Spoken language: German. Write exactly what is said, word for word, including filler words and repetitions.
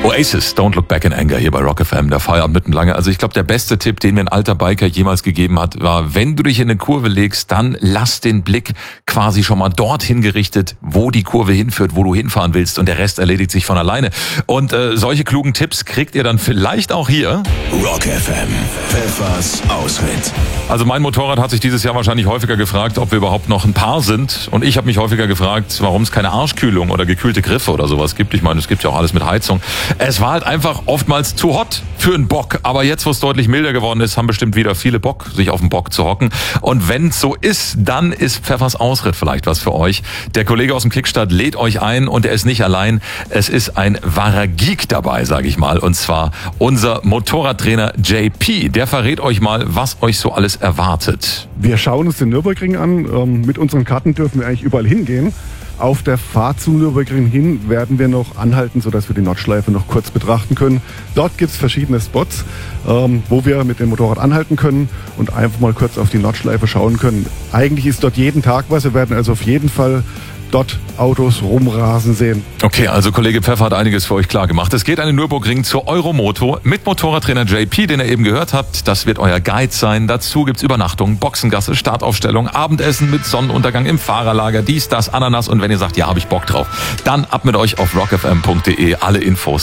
Oasis, Don't Look Back in Anger hier bei Rock F M, der Feierabend mitten lange. Also ich glaube, der beste Tipp, den mir ein alter Biker jemals gegeben hat, war, wenn du dich in eine Kurve legst, dann lass den Blick quasi schon mal dorthin gerichtet, wo die Kurve hinführt, wo du hinfahren willst, und der Rest erledigt sich von alleine. Und äh, solche klugen Tipps kriegt ihr dann vielleicht auch hier. Rock F M, Pfeffers Ausritt. Also mein Motorrad hat sich dieses Jahr wahrscheinlich häufiger gefragt, ob wir überhaupt noch ein Paar sind. Und ich habe mich häufiger gefragt, warum es keine Arschkühlung oder gekühlte Griffe oder sowas gibt. Ich meine, es gibt ja auch alles mit Heizung. Es war halt einfach oftmals zu hot für einen Bock. Aber jetzt, wo es deutlich milder geworden ist, haben bestimmt wieder viele Bock, sich auf den Bock zu hocken. Und wenn es so ist, dann ist Pfeffers Ausritt vielleicht was für euch. Der Kollege aus dem Kickstart lädt euch ein, und er ist nicht allein. Es ist ein wahrer Geek dabei, sage ich mal. Und zwar unser Motorradtrainer J P. Der verrät euch mal, was euch so alles erwartet. Wir schauen uns den Nürburgring an. Mit unseren Karten dürfen wir eigentlich überall hingehen. Auf der Fahrt zum Nürburgring hin werden wir noch anhalten, sodass wir die Nordschleife noch kurz betrachten können. Dort gibt es verschiedene Spots, ähm, wo wir mit dem Motorrad anhalten können und einfach mal kurz auf die Nordschleife schauen können. Eigentlich ist dort jeden Tag was. Wir werden also auf jeden Fall dort Autos rumrasen sehen. Okay, also Kollege Pfeffer hat einiges für euch klar gemacht. Es geht an den Nürburgring zur Euromoto mit Motorradtrainer J P, den ihr eben gehört habt. Das wird euer Guide sein. Dazu gibt's Übernachtung, Boxengasse, Startaufstellung, Abendessen mit Sonnenuntergang im Fahrerlager, dies, das, Ananas. Und wenn ihr sagt, ja, habe ich Bock drauf, dann ab mit euch auf rock f m punkt d e. Alle Infos